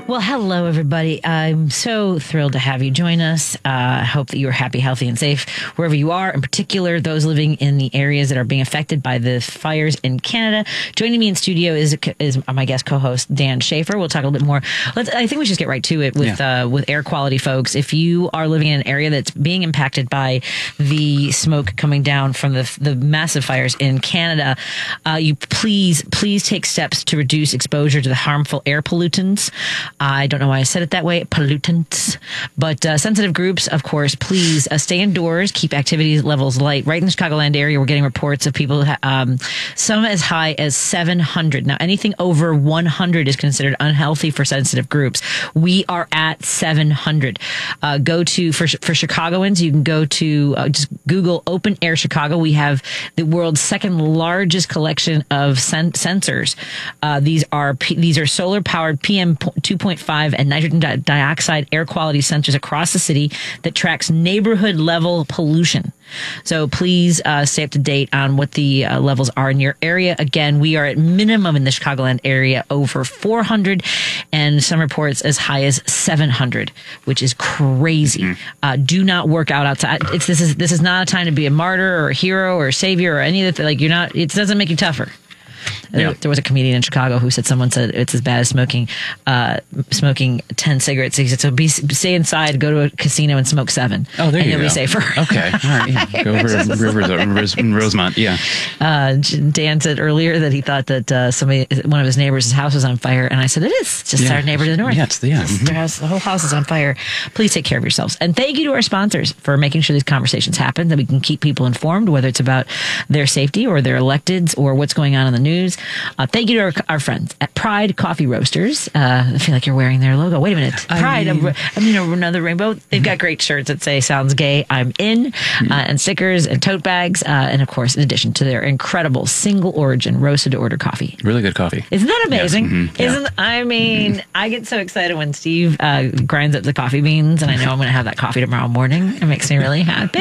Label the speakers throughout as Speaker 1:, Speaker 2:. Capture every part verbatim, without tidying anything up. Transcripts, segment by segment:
Speaker 1: Well, hello, everybody. I'm so thrilled to have you join us. I uh, hope that you're happy, healthy, and safe wherever you are, in particular, those living in the areas that are being affected by the fires in Canada. Joining me in studio is is my guest co-host, Dan Schaefer. We'll talk a little bit more. Let's, I think we should just get right to it with, yeah. uh, with air quality, folks. If you are living in an area that's being impacted by the smoke coming down from the, the massive fires in Canada, uh, you please, please take steps to reduce exposure to the harmful air pollutants. I don't know why I said it that way, pollutants. But uh, sensitive groups, of course, please uh, stay indoors, keep activity levels light. Right in the Chicagoland area, we're getting reports of people, um, some as high as seven hundred. Now, anything over one hundred is considered unhealthy for sensitive groups. We are at seven hundred. Uh, go to, for, for Chicagoans, you can go to, uh, just Google Open Air Chicago. We have the world's second largest collection of sen- sensors. Uh, these are, P- these are solar powered P M two point five and nitrogen di- dioxide air quality sensors across the city that tracks neighborhood level pollution. So please uh, stay up to date on what the uh, levels are in your area. Again, we are at minimum in the Chicagoland area over four hundred, and some reports as high as seven hundred, which is crazy. Mm-hmm. Uh, do not work out outside. It's this is this is not a time to be a martyr or a hero or a savior or any of that. Like, you're not. It doesn't make you tougher. Yeah. There was a comedian in Chicago who said someone said it's as bad as smoking uh, smoking ten cigarettes. He said, so be, stay inside, go to a casino and smoke seven.
Speaker 2: Oh, there
Speaker 1: and
Speaker 2: you
Speaker 1: you'll
Speaker 2: go.
Speaker 1: be safer.
Speaker 2: Okay. All right. Yeah. Go over to Rivers, Rosemont. Yeah.
Speaker 1: Uh, Dan said earlier that he thought that uh, somebody, one of his neighbors' house was on fire. And I said, it is. It's just yeah. our neighbor to the north.
Speaker 2: Yeah, it's the, yeah.
Speaker 1: Mm-hmm. Their house, the whole house is on fire. Please take care of yourselves. And thank you to our sponsors for making sure these conversations happen, that we can keep people informed, whether it's about their safety or their electeds or what's going on in the news. Uh, thank you to our, our friends at Pride Coffee Roasters. Uh, I feel like you're wearing their logo. Wait a minute. Pride. I mean, I mean another rainbow. They've got great shirts that say "Sounds Gay, I'm In," uh, and stickers and tote bags. Uh, and of course, in addition to their incredible single origin roasted to order coffee.
Speaker 2: Really good coffee.
Speaker 1: Isn't that amazing?
Speaker 2: Yeah. Mm-hmm.
Speaker 1: Isn't
Speaker 2: yeah.
Speaker 1: I mean, mm-hmm. I get so excited when Steve uh, grinds up the coffee beans, and I know I'm going to have that coffee tomorrow morning. It makes me really happy.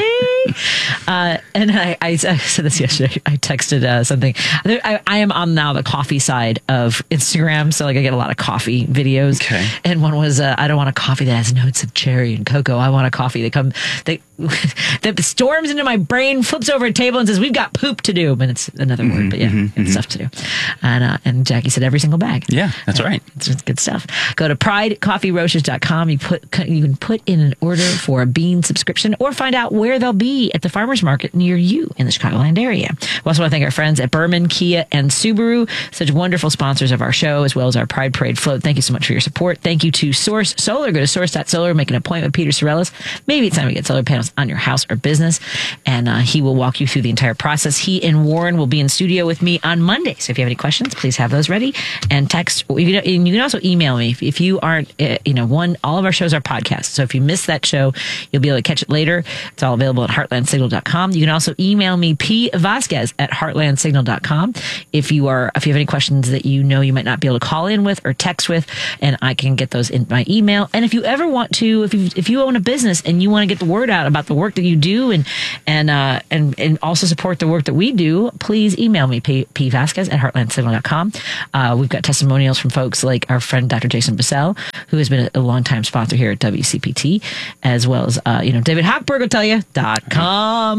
Speaker 1: Uh, and I, I, I said this yesterday. I texted uh, something. I, I am on now the coffee side of Instagram, so like I get a lot of coffee videos.
Speaker 2: Okay.
Speaker 1: And one was, uh, I don't want a coffee that has notes of cherry and cocoa. I want a coffee that come that that storms into my brain, flips over a table, and says, "We've got poop to do." And it's another mm-hmm, word, but yeah, mm-hmm, it's mm-hmm. stuff to do. And uh, and Jackie said every single bag.
Speaker 2: Yeah, that's
Speaker 1: and
Speaker 2: right.
Speaker 1: It's, it's good stuff. Go to pride coffee roasters dot com. You put you can put in an order for a bean subscription, or find out where they'll be at the farmers market near you in the Chicagoland area. We also want to thank our friends at Berman, Kia, and Subaru, such wonderful sponsors of our show, as well as our Pride Parade float. Thank you so much for your support. Thank you to Source Solar. Go to source dot solar, make an appointment with Peter Sorellis. Maybe it's time to get solar panels on your house or business, and uh, he will walk you through the entire process. He and Warren will be in studio with me on Monday, so if you have any questions, please have those ready and text. You can, you can also email me if, if you aren't, uh, you know, one, all of our shows are podcasts, so if you missed that show, you'll be able to catch it later. It's all available at heartland signal dot com. You can also email me, p vasquez at heartland signal dot com, if you are, if you have any questions that you know you might not be able to call in with or text with, and I can get those in my email. And if you ever want to, if you if you own a business and you want to get the word out about the work that you do, and and uh, and and also support the work that we do, please email me, p, p vasquez at heartland signal dot com. Uh, we've got testimonials from folks like our friend Doctor Jason Bissell, who has been a, a longtime sponsor here at W C P T, as well as uh, you know David Hochberg will tell you dot com.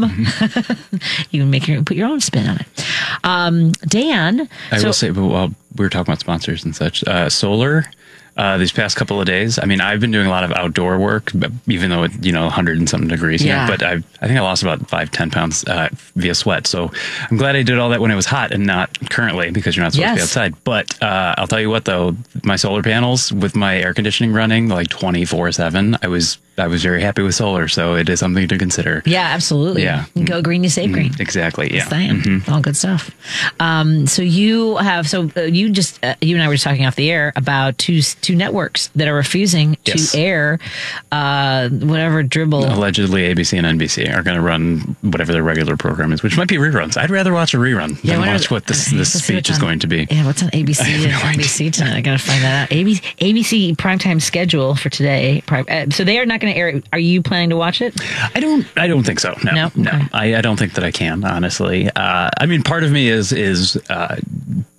Speaker 1: You can make your put your own spin on it. Um, Dan,
Speaker 2: I
Speaker 1: so,
Speaker 2: will say, well, we were talking about sponsors and such. Uh, solar. Uh, these past couple of days, I mean, I've been doing a lot of outdoor work, even though it's, you know, one hundred and something degrees
Speaker 1: yeah.
Speaker 2: here, but I I think I lost about five, ten pounds uh, via sweat. So I'm glad I did all that when it was hot and not currently, because you're not supposed yes. to be outside. But uh, I'll tell you what, though, my solar panels with my air conditioning running like twenty-four seven, I was I was very happy with solar. So it is something to consider.
Speaker 1: Yeah, absolutely.
Speaker 2: Yeah.
Speaker 1: You go green, you save green.
Speaker 2: Mm, exactly. Yeah.
Speaker 1: Mm-hmm. All good stuff. Um, so you have, so uh, you just, uh, you and I were just talking off the air about two, two networks that are refusing
Speaker 2: yes.
Speaker 1: to air uh, whatever dribble.
Speaker 2: Allegedly, A B C and N B C are going to run whatever their regular program is, which might be reruns. I'd rather watch a rerun
Speaker 1: yeah,
Speaker 2: than watch what this, this speech is
Speaker 1: on,
Speaker 2: going to be.
Speaker 1: Yeah, what's on A B C and no N B C tonight? I got to find that out. A B C, A B C primetime schedule for today. Uh, so they are not going to air it. Are you planning to watch it?
Speaker 2: I don't. I don't think so. No,
Speaker 1: no.
Speaker 2: no.
Speaker 1: Okay.
Speaker 2: I, I don't think that I can. Honestly, uh, I mean, part of me is is. Uh,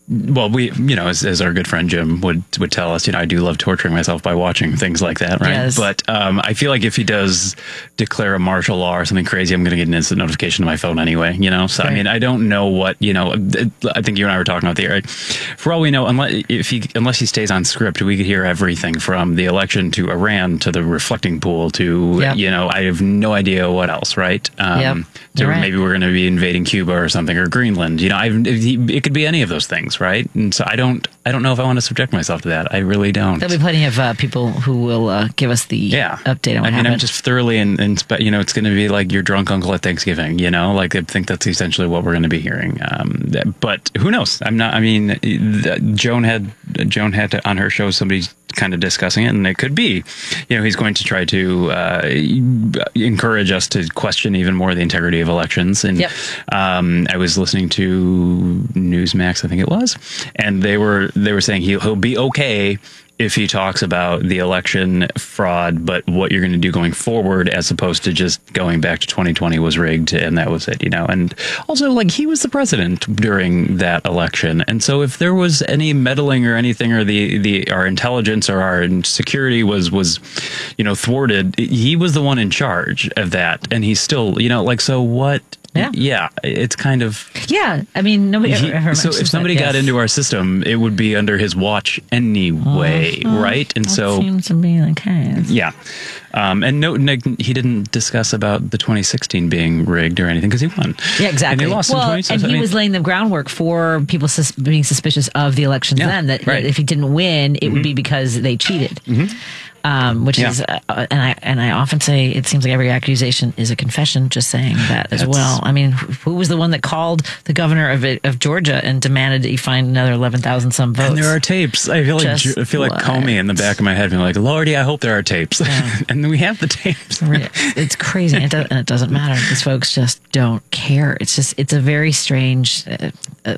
Speaker 2: well, we, you know, as, as our good friend Jim would would tell us, you know, I do love torturing myself by watching things like that, right?
Speaker 1: Yes.
Speaker 2: But um, I feel like if he does declare a martial law or something crazy, I'm going to get an instant notification to my phone anyway, you know? So, right. I mean, I don't know what, you know, I think you and I were talking about the, right? For all we know, unless, if he, unless he stays on script, we could hear everything from the election to Iran to the reflecting pool to, yep. you know, I have no idea what else, right? Um,
Speaker 1: yep.
Speaker 2: to
Speaker 1: right.
Speaker 2: maybe we're going to be invading Cuba or something, or Greenland, you know, I've, it could be any of those things, right? And so I don't, I don't know if I want to subject myself to that. I really don't.
Speaker 1: There'll be plenty of uh, people who will uh, give us the
Speaker 2: yeah.
Speaker 1: update on what
Speaker 2: I mean,
Speaker 1: happened.
Speaker 2: I'm just thoroughly, in, in, you know, it's going to be like your drunk uncle at Thanksgiving, you know, like I think that's essentially what we're going to be hearing. Um, but who knows? I'm not, I mean, the, Joan had, Joan had to, on her show, somebody kind of discussing it, and it could be, you know, he's going to try to uh, encourage us to question even more the integrity of elections. And
Speaker 1: yep.
Speaker 2: um, I was listening to Newsmax, I think it was, and they were they were saying he'll, he'll be okay if he talks about the election fraud, but what you're going to do going forward, as opposed to just going back to twenty twenty was rigged and that was it, you know. And also, like, he was the president during that election, and so if there was any meddling or anything, or the the our intelligence or our security was was you know thwarted, he was the one in charge of that, and he's still, you know, like, so what?
Speaker 1: Yeah.
Speaker 2: yeah, it's kind of...
Speaker 1: Yeah, I mean, nobody ever, ever
Speaker 2: So if somebody
Speaker 1: that,
Speaker 2: got
Speaker 1: yes.
Speaker 2: into our system, it would be under his watch anyway, uh, right? And
Speaker 1: that
Speaker 2: so...
Speaker 1: seems to be the case.
Speaker 2: Yeah. Um, and no, no, he didn't discuss about the twenty sixteen being rigged or anything, because he won.
Speaker 1: Yeah, exactly.
Speaker 2: And they lost
Speaker 1: well,
Speaker 2: in twenty sixteen.
Speaker 1: and he
Speaker 2: I mean,
Speaker 1: was laying the groundwork for people sus- being suspicious of the elections
Speaker 2: yeah,
Speaker 1: then, that,
Speaker 2: right.
Speaker 1: that if he didn't win, it mm-hmm. would be because they cheated. Mm-hmm. Um, which yeah. is, uh, and I and I often say, it seems like every accusation is a confession. Just saying that as
Speaker 2: That's,
Speaker 1: well. I mean, who was the one that called the governor of it, of Georgia and demanded that he find another eleven thousand some votes?
Speaker 2: And there are tapes. I feel like Just I feel like what? Comey in the back of my head, being like, "Lordy, I hope there are tapes," yeah. and then we have the tapes.
Speaker 1: It's crazy, and it, does, and it doesn't matter. These folks just don't care. It's just it's a very strange. Uh, uh,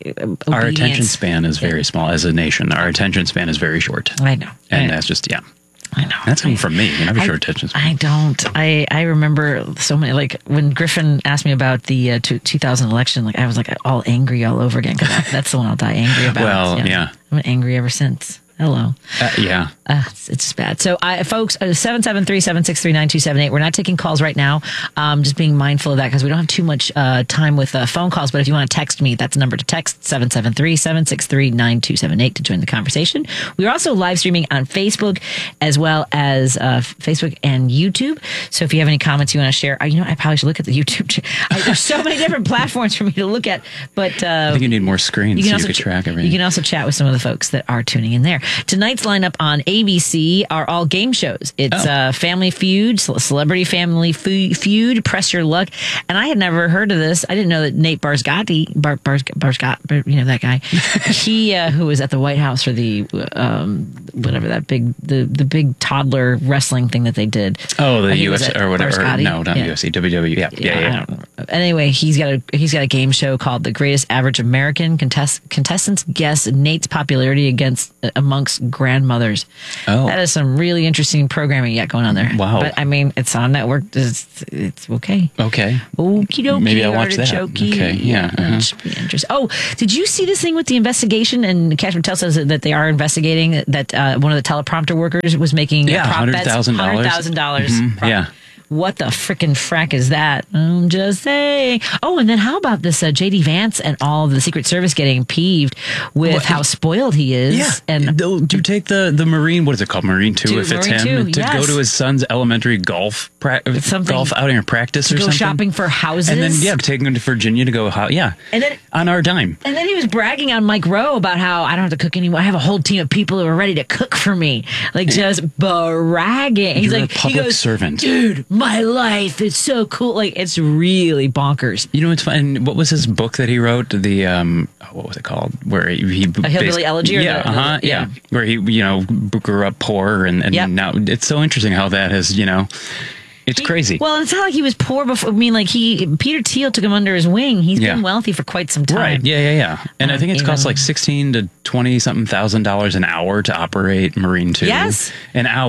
Speaker 2: Our attention span is very small as a nation. Our attention span is very short.
Speaker 1: I know,
Speaker 2: and
Speaker 1: I know.
Speaker 2: that's just yeah.
Speaker 1: I know.
Speaker 2: That's coming from me. You have a
Speaker 1: I,
Speaker 2: short attention span.
Speaker 1: I don't. I, I remember so many, like when Griffin asked me about the uh, two, two thousand election, like I was like all angry all over again, because that, that's the one I'll die angry about.
Speaker 2: Well, yeah. yeah.
Speaker 1: I've been angry ever since. Hello.
Speaker 2: Uh, yeah.
Speaker 1: Uh, it's, it's just bad. So, I, folks, uh, seven seven three, seven six three, nine two seven eight. We're not taking calls right now. Um, just being mindful of that, because we don't have too much uh, time with uh, phone calls. But if you want to text me, that's the number to text, seven seven three, seven six three, nine two seven eight to join the conversation. We are also live streaming on Facebook, as well as uh, Facebook and YouTube. So if you have any comments you want to share, uh, you know, I probably should look at the YouTube channel. There's so many different platforms for me to look at. But uh,
Speaker 2: I think you need more screens you so you could track everything.
Speaker 1: You can also chat with some of the folks that are tuning in there. Tonight's lineup on A B C are all game shows. It's oh. uh, Family Feud, Celebrity Family Feud, Press Your Luck. And I had never heard of this. I didn't know that Nate Barsgatti, Bar, Bars, Barsgott, you know, that guy, he, uh, who was at the White House for the, um, whatever, that big, the, the big toddler wrestling thing that they did.
Speaker 2: Oh, the U F C or whatever. Or, no, not
Speaker 1: yeah.
Speaker 2: U F C, W W E. Yeah, yeah, yeah.
Speaker 1: yeah. Anyway, he's got a he's got a game show called The Greatest Average American. Contest, contestants guess Nate's popularity against amongst grandmothers.
Speaker 2: Oh,
Speaker 1: that is some really interesting programming you got going on there.
Speaker 2: Wow.
Speaker 1: But I mean, it's on network. It's, it's okay.
Speaker 2: Okay.
Speaker 1: Okie dokie.
Speaker 2: Maybe I'll watch that.
Speaker 1: Chokey.
Speaker 2: Okay. Yeah.
Speaker 1: yeah uh-huh. That should be interesting. Oh, did you see this thing with the investigation? And Catherine Tell says that they are investigating that uh, one of the teleprompter workers was making
Speaker 2: yeah,
Speaker 1: prop
Speaker 2: one hundred
Speaker 1: bets.
Speaker 2: thousand dollars.
Speaker 1: one hundred thousand dollars.
Speaker 2: Mm-hmm. Yeah.
Speaker 1: What the frickin' frack is that? I'm just saying. Oh, and then how about this uh, J D Vance and all of the Secret Service getting peeved with what? how spoiled he is?
Speaker 2: Yeah.
Speaker 1: And
Speaker 2: do you take the, the Marine, what is it called? Marine two,
Speaker 1: two
Speaker 2: if it's
Speaker 1: Marine
Speaker 2: him,
Speaker 1: two,
Speaker 2: to
Speaker 1: yes.
Speaker 2: go to his son's elementary golf pra- golf outing or practice
Speaker 1: to
Speaker 2: or
Speaker 1: go
Speaker 2: something?
Speaker 1: shopping for houses.
Speaker 2: And then, yeah, taking him to Virginia to go, ho- yeah,
Speaker 1: and then,
Speaker 2: on our dime.
Speaker 1: And then he was bragging on Mike Rowe about how I don't have to cook anymore. I have a whole team of people who are ready to cook for me. Like, just bragging. He's
Speaker 2: You're
Speaker 1: like,
Speaker 2: a public
Speaker 1: he goes,
Speaker 2: servant.
Speaker 1: Dude, my life. It's so cool. Like, it's really bonkers.
Speaker 2: You know, it's fun. What was his book that he wrote? The, um, what was it called? Where he, he
Speaker 1: a Hillbilly Elegy? Or
Speaker 2: yeah,
Speaker 1: the,
Speaker 2: uh-huh,
Speaker 1: the,
Speaker 2: yeah. yeah. Where he, you know, grew up poor and, and yep. now it's so interesting how that has, you know, it's
Speaker 1: he,
Speaker 2: crazy.
Speaker 1: Well, it's not like he was poor before. I mean, like he, Peter Thiel took him under his wing. He's yeah. been wealthy for quite some time.
Speaker 2: Right. Yeah, yeah, yeah. And uh, I think it's even, cost like sixteen to twenty something thousand dollars an hour to operate Marine two.
Speaker 1: Yes.
Speaker 2: An hour.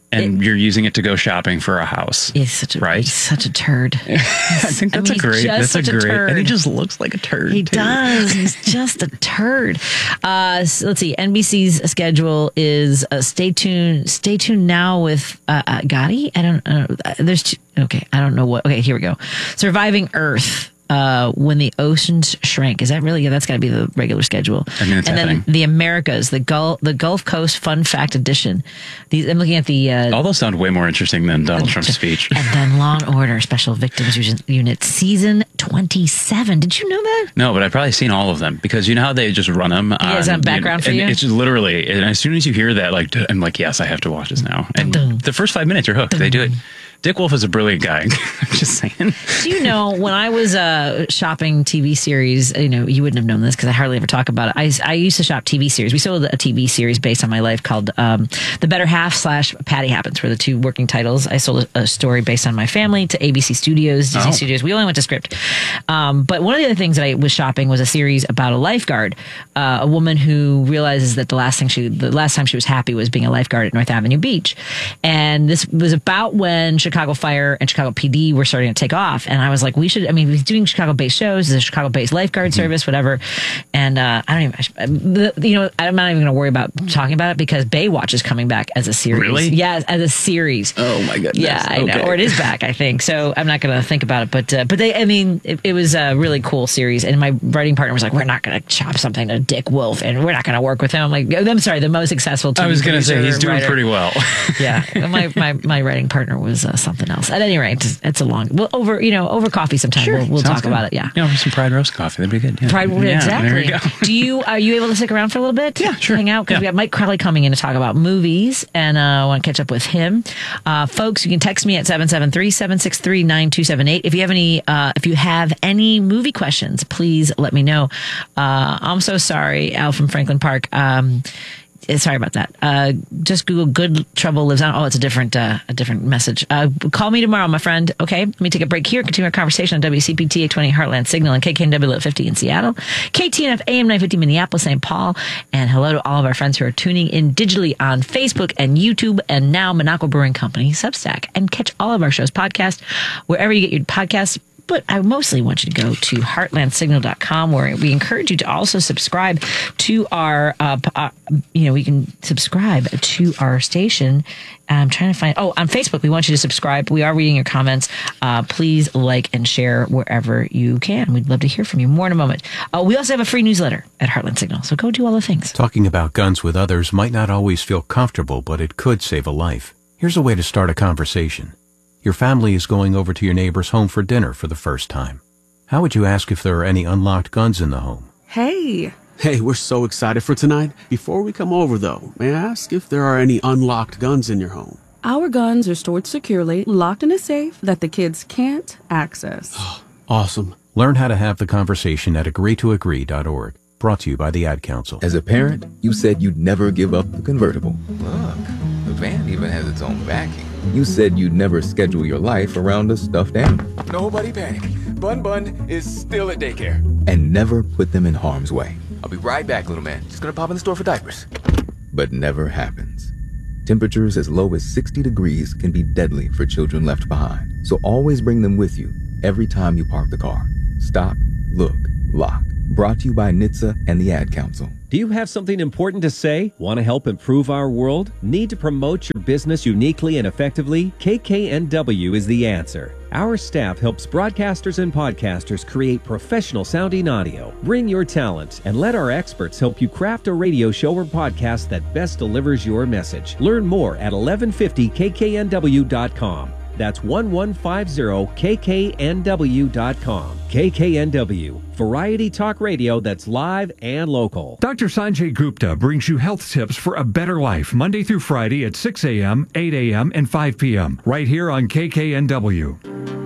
Speaker 2: and it, you're using it to go shopping for a house.
Speaker 1: He's such a right? He's such a turd.
Speaker 2: I think that's I mean, a great. That's a great. A and he just looks like a turd.
Speaker 1: He
Speaker 2: too.
Speaker 1: does. He's just a turd. Uh, so let's see. N B C's schedule is uh, stay tuned. Stay tuned now with uh, uh, Gotti. I don't. Uh, there's two, okay. I don't know what. Okay, here we go. Surviving Earth. Uh, when the oceans shrank. Is that really? Yeah, that's got to be the regular schedule.
Speaker 2: I mean, it's
Speaker 1: and
Speaker 2: happening.
Speaker 1: Then the Americas, the Gulf, the Gulf Coast Fun Fact Edition. These, I'm looking at the. Uh,
Speaker 2: All those sound way more interesting than Donald Trump's speech.
Speaker 1: And then Law and Order Special Victims Unit season twenty-seven. Did you know that?
Speaker 2: No, but I've probably seen all of them because you know how they just run them. On,
Speaker 1: yeah, is that background
Speaker 2: you know,
Speaker 1: for you?
Speaker 2: It's just literally, and as soon as you hear that, like I'm like, yes, I have to watch this now. And Dun. the first five minutes, you're hooked. Dun. They do it. Dick Wolf is a brilliant guy. I'm just saying.
Speaker 1: Do you know, when I was uh, shopping T V series, you know, you wouldn't have known this because I hardly ever talk about it. I, I used to shop T V series. We sold a T V series based on my life called um, The Better Half slash Patty Happens were the two working titles. I sold a, a story based on my family to A B C Studios, Disney oh. Studios. We only went to script. Um, but one of the other things that I was shopping was a series about a lifeguard, uh, a woman who realizes that the last thing she, the last time she was happy was being a lifeguard at North Avenue Beach. And this was about when Chicago Fire and Chicago P D were starting to take off. And I was like, we should, I mean, he's doing Chicago-based shows, there's a Chicago-based lifeguard mm-hmm. service, whatever. And uh, I don't even, you know, I'm not even going to worry about talking about it because Baywatch is coming back as a series.
Speaker 2: Really?
Speaker 1: Yeah, as a series.
Speaker 2: Oh my goodness.
Speaker 1: Yeah, I
Speaker 2: okay.
Speaker 1: know. Or it is back, I think. So I'm not going to think about it. But, uh, but they, I mean, it, it was a really cool series. And my writing partner was like, we're not going to chop something to Dick Wolf and we're not going to work with him. I'm like, I'm sorry, the most successful T V
Speaker 2: I was going to say, he's doing
Speaker 1: writer.
Speaker 2: pretty well.
Speaker 1: Yeah. My, my, my writing partner was uh, something else. At any rate, it's a long, well, over, you know, over coffee sometime.
Speaker 2: Sure.
Speaker 1: We'll, we'll talk
Speaker 2: good.
Speaker 1: about it. Yeah.
Speaker 2: You know, some Pride Roast coffee. That'd be good. Yeah.
Speaker 1: Pride,
Speaker 2: yeah,
Speaker 1: exactly.
Speaker 2: There you go.
Speaker 1: Do you, are you able to stick around for a little bit?
Speaker 2: Yeah, sure.
Speaker 1: Hang out? Because
Speaker 2: yeah.
Speaker 1: we have Mike Crowley coming in to talk about movies and uh, I want to catch up with him. Uh, folks, you can text me at seven seven three, seven six three, nine two seven eight. If you have any, uh, if you have any movie questions, please let me know. Uh, I'm so sorry, Al from Franklin Park. Um, Sorry about that. Uh, just Google "Good Trouble Lives On." Oh, it's a different, uh, a different message. Uh, call me tomorrow, my friend. Okay, let me take a break here. Continue our conversation on W C P T eight twenty Heartland Signal and K K N W eleven fifty in Seattle, K T N F A M nine fifty Minneapolis, Saint Paul, and hello to all of our friends who are tuning in digitally on Facebook and YouTube, and now Monaco Brewing Company Substack. And catch all of our shows podcast wherever you get your podcasts. But I mostly want you to go to heartland signal dot com where we encourage you to also subscribe to our, uh, uh, you know, we can subscribe to our station. I'm trying to find, oh, on Facebook, we want you to subscribe. We are reading your comments. Uh, please like and share wherever you can. We'd love to hear from you. More in a moment. Uh, we also have a free newsletter at Heartland Signal, so go do all the things.
Speaker 3: Talking about guns with others might not always feel comfortable, but it could save a life. Here's a way to start a conversation. Your family is going over to your neighbor's home for dinner for the first time. How would you ask if there are any unlocked guns in the home?
Speaker 4: Hey. Hey, we're so excited for tonight. Before we come over, though, may I ask if there are any unlocked guns in your home?
Speaker 5: Our guns are stored securely, locked in a safe that the kids can't access.
Speaker 4: Awesome.
Speaker 3: Learn how to have the conversation at agree to agree dot org. Brought to you by the Ad Council.
Speaker 6: As a parent, you said you'd never give up the convertible.
Speaker 7: Look, the van even has its own backing.
Speaker 6: You said you'd never schedule your life around a stuffed animal.
Speaker 7: Nobody panic. Bun Bun is still at daycare.
Speaker 6: And never put them in harm's way.
Speaker 7: I'll be right back, little man. Just gonna pop in the store for diapers.
Speaker 6: But never happens. Temperatures as low as sixty degrees can be deadly for children left behind. So always bring them with you every time you park the car. Stop, look, lock. Brought to you by N H T S A and the Ad Council.
Speaker 8: Do you have something important to say? Want to help improve our world? Need to promote your business uniquely and effectively? K K N W is the answer. Our staff helps broadcasters and podcasters create professional sounding audio. Bring your talent and let our experts help you craft a radio show or podcast that best delivers your message. Learn more at eleven fifty K K N W dot com. That's eleven fifty K K N W dot com. K K N W, variety talk radio that's live and local.
Speaker 9: Doctor Sanjay Gupta brings you health tips for a better life Monday through Friday at six a.m., eight a.m., and five p.m. right here on K K N W.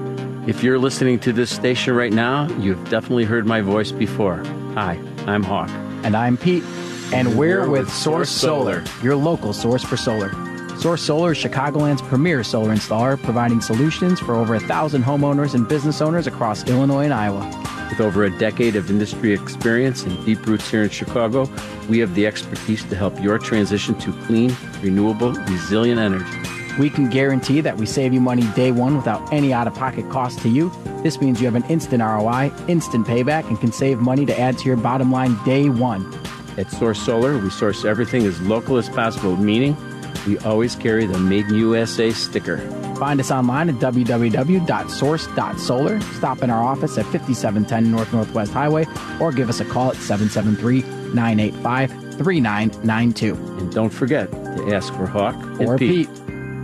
Speaker 10: If you're listening to this station right now, you've definitely heard my voice before. Hi, I'm Hawk.
Speaker 11: And I'm Pete. And we're with Source Solar, your local source for solar. Source Solar is Chicagoland's premier solar installer, providing solutions for over a thousand homeowners and business owners across Illinois and Iowa.
Speaker 10: With over a decade of industry experience and deep roots here in Chicago, we have the expertise to help your transition to clean, renewable, resilient energy.
Speaker 11: We can guarantee that we save you money day one without any out-of-pocket cost to you. This means you have an instant R O I, instant payback, and can save money to add to your bottom line day one.
Speaker 10: At Source Solar, we source everything as local as possible, meaning we always carry the Made in U S A sticker.
Speaker 11: Find us online at w w w dot source dot solar. Stop in our office at fifty-seven ten North Northwest Highway or give us a call at seven seven three, nine eight five, three nine nine two.
Speaker 10: And don't forget to ask for Hawk
Speaker 11: or Pete.
Speaker 10: Pete.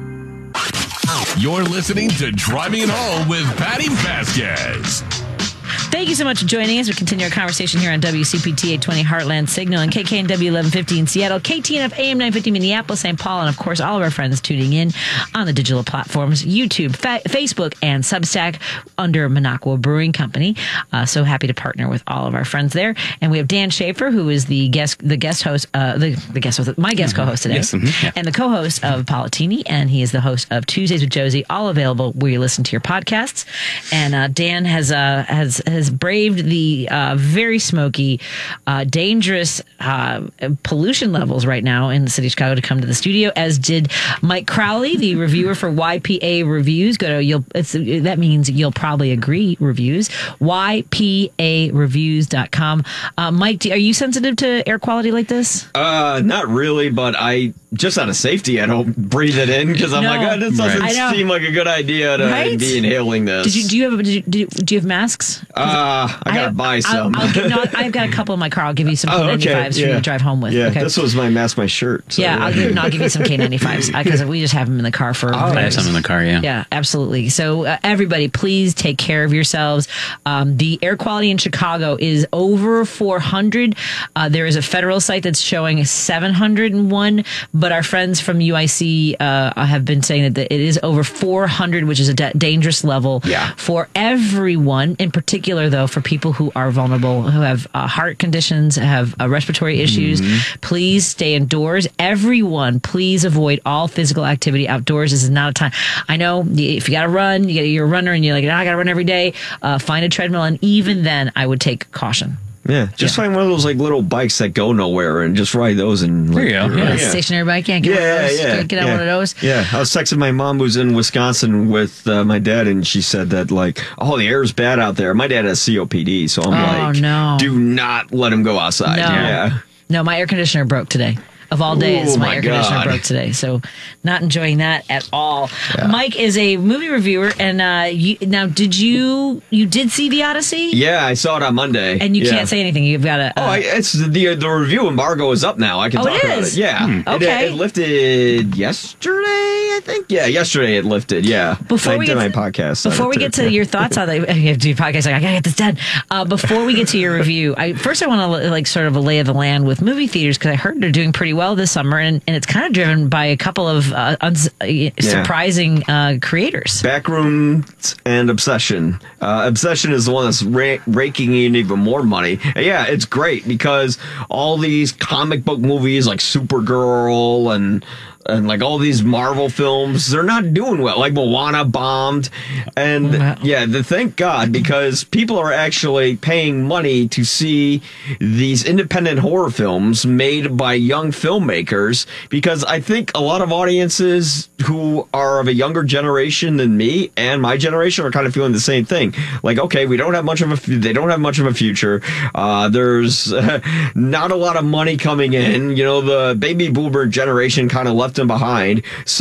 Speaker 12: You're listening to Driving It Home with Patty Vasquez.
Speaker 1: Thank you so much for joining us. We continue our conversation here on W C P T eight twenty Heartland Signal and K K N W eleven fifty in Seattle, K T N F A M nine fifty Minneapolis, Saint Paul, and of course all of our friends tuning in on the digital platforms, YouTube, fa- Facebook, and Substack under Minocqua Brewing Company. Uh, so happy to partner with all of our friends there. And we have Dan Schaefer, who is the guest, the guest host, uh, the, the guest host, my guest mm-hmm. co-host today,
Speaker 2: yes, mm-hmm. yeah.
Speaker 1: and the co-host of Politini, and he is the host of Tuesdays with Josie, all available where you listen to your podcasts. And uh, Dan has uh, has has braved the uh, very smoky, uh, dangerous uh, pollution levels right now in the city of Chicago to come to the studio, as did Mike Crowley, the reviewer for Y P A Reviews. Go to you'll it's, that means you'll probably agree reviews. Y P A reviews dot com. Uh, Mike, do, are you sensitive to air quality like this?
Speaker 13: Uh, not really, but I just out of safety, I don't breathe it in because I'm
Speaker 1: no,
Speaker 13: like, oh, this doesn't
Speaker 1: right.
Speaker 13: seem like a good idea to
Speaker 1: right?
Speaker 13: be inhaling this.
Speaker 1: Did you do you have did you, do you have masks?
Speaker 13: Uh, I gotta I have, buy some.
Speaker 1: I'll, I'll give, no, I've got a couple in my car. I'll give you some K ninety-fives
Speaker 13: oh, okay.
Speaker 1: for
Speaker 13: yeah.
Speaker 1: you to drive home with.
Speaker 13: Yeah,
Speaker 1: okay?
Speaker 13: this was my mask, my shirt. So.
Speaker 1: Yeah, I'll give, no, I'll give you some K ninety-fives because we just have them in the car for.
Speaker 2: Oh, I have some in the car. Yeah,
Speaker 1: yeah, absolutely. So uh, everybody, please take care of yourselves. Um, the air quality in Chicago is over four hundred. Uh, there is a federal site that's showing seven hundred one, but our friends from U I C uh, have been saying that it is over four hundred, which is a da- dangerous level
Speaker 13: yeah.
Speaker 1: for everyone. In particular, though, for people who are vulnerable, who have uh, heart conditions, have uh, respiratory issues. Mm-hmm. Please stay indoors. Everyone, please avoid all physical activity outdoors. This is not a time. I know if you got to run, you got you're a runner, and you're like, oh, I got to run every day. Uh, find a treadmill, and even then, I would take caution.
Speaker 13: Yeah, just yeah. find one of those like little bikes that go nowhere and just ride those. And like,
Speaker 2: there you go.
Speaker 1: Yeah,
Speaker 2: yeah.
Speaker 1: stationary bike. Yeah, get
Speaker 13: yeah,
Speaker 1: one of those.
Speaker 13: Yeah,
Speaker 1: get, get
Speaker 13: yeah.
Speaker 1: out one of those.
Speaker 13: Yeah, I was texting my mom who's in Wisconsin with uh, my dad, and she said that like, oh, the air is bad out there. My dad has C O P D, so I'm
Speaker 1: oh,
Speaker 13: like,
Speaker 1: no.
Speaker 13: do not let him go outside.
Speaker 1: No.
Speaker 13: Yeah.
Speaker 1: No, my air conditioner broke today. Of all days,
Speaker 13: Ooh,
Speaker 1: my,
Speaker 13: my
Speaker 1: air conditioner
Speaker 13: God.
Speaker 1: broke today, so not enjoying that at all.
Speaker 13: Yeah.
Speaker 1: Mike is a movie reviewer, and uh, you, now did you you did see The Odyssey?
Speaker 13: Yeah, I saw it on Monday.
Speaker 1: And you
Speaker 13: yeah.
Speaker 1: can't say anything. You've got to. Uh,
Speaker 13: oh, I, it's the the review embargo is up now. I can
Speaker 1: oh,
Speaker 13: talk
Speaker 1: it
Speaker 13: about
Speaker 1: is?
Speaker 13: it. Yeah,
Speaker 1: Hmm. Okay.
Speaker 13: It, it lifted yesterday, I think. Yeah, yesterday it lifted. Yeah,
Speaker 1: before
Speaker 13: I
Speaker 1: we
Speaker 13: did
Speaker 1: get
Speaker 13: my
Speaker 1: to,
Speaker 13: podcast.
Speaker 1: Before we
Speaker 13: too.
Speaker 1: get to your thoughts on it, you have to do your podcast. Like I gotta get this done. Uh, before we get to your review, I first I want to like sort of a lay of the land with movie theaters because I heard they're doing pretty well this summer, and, and it's kind of driven by a couple of uh, uns- yeah. surprising uh, creators.
Speaker 13: Backrooms and Obsession. Uh, Obsession is the one that's ra- raking in even more money. And yeah, it's great because all these comic book movies like Supergirl and and like all these Marvel films, they're not doing well. Like Moana bombed. And wow. yeah, the, thank God, because people are actually paying money to see these independent horror films made by young filmmakers, because I think a lot of audiences who are of a younger generation than me and my generation are kind of feeling the same thing. Like, okay, we don't have much of a, they don't have much of a future. Uh, there's uh, not a lot of money coming in. You know, the baby boomer generation kind of left them behind. So